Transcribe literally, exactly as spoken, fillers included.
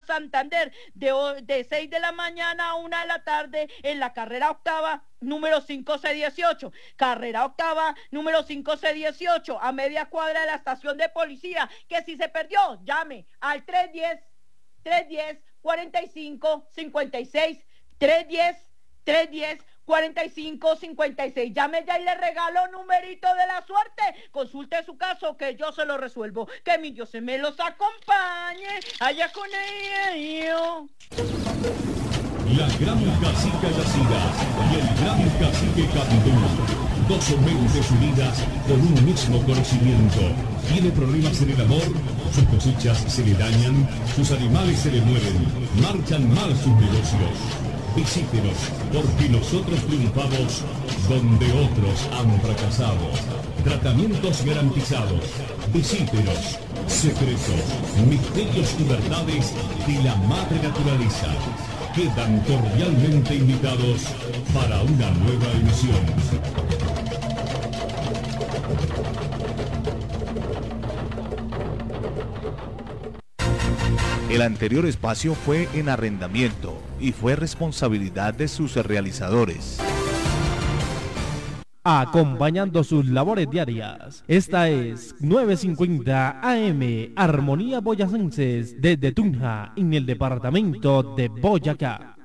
Santander, de, de seis de la mañana a una de la tarde en la carrera octava, número cinco C dieciocho, carrera octava, número cinco C dieciocho, a media cuadra de la estación de policía, que si se perdió, llame al tres diez, tres diez, cuarenta y cinco, cincuenta y seis, tres diez, tres diez, cuarenta y cinco, cincuenta y seis. Llame ya y le regalo numerito de la suerte. Consulte su caso que yo se lo resuelvo. Que mi Dios se me los acompañe. Allá con ellos. La gran cacica Yacida y el gran cacique Candú, dos mentes unidas por un mismo conocimiento. Tiene problemas en el amor, sus cosechas se le dañan, sus animales se le mueren, marchan mal sus negocios. Visítenos, porque nosotros triunfamos donde otros han fracasado. Tratamientos garantizados. Visítenos. Secretos, misterios y verdades de la madre naturaleza. Quedan cordialmente invitados para una nueva emisión. El anterior espacio fue en arrendamiento y fue responsabilidad de sus realizadores. Acompañando sus labores diarias. Esta es novecientos cincuenta A M, Armonía Boyacenses, desde Tunja, en el departamento de Boyacá.